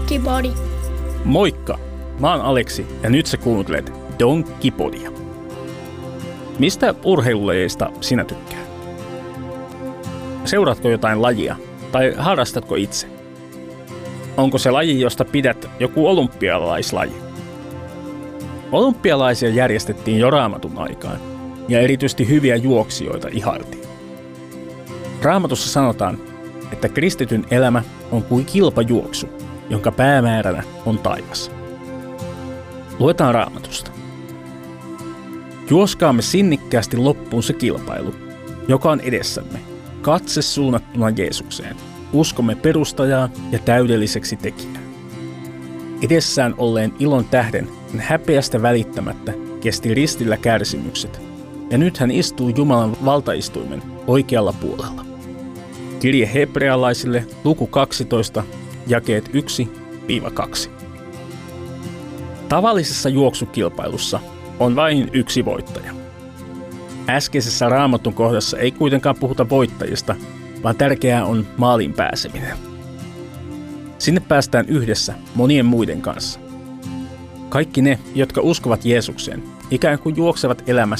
Donkkipodi. Moikka! Mä oon Aleksi ja nyt sä kuuntelet Donkkipodia. Mistä urheilulajeista sinä tykkää? Seuraatko jotain lajia tai harrastatko itse? Onko se laji, josta pidät, joku olympialaislaji? Olympialaisia järjestettiin jo Raamatun aikaan ja erityisesti hyviä juoksijoita ihailtiin. Raamatussa sanotaan, että kristityn elämä on kuin kilpajuoksu, jonka päämääränä on taivas. Luetaan Raamatusta. Juoskaamme sinnikkäästi loppuun se kilpailu, joka on edessämme, katse suunnattuna Jeesukseen, uskomme perustajaa ja täydelliseksi tekijää. Edessään olleen ilon tähden hän häpeästä välittämättä kesti ristillä kärsimykset, ja nyt hän istuu Jumalan valtaistuimen oikealla puolella. Kirje hebrealaisille, luku 12, jakeet 1-2. Tavallisessa juoksukilpailussa on vain yksi voittaja. Äskeisessä Raamatun kohdassa ei kuitenkaan puhuta voittajista, vaan tärkeää on maaliin pääseminen. Sinne päästään yhdessä monien muiden kanssa. Kaikki ne, jotka uskovat Jeesukseen, ikään kuin juoksevat elämässä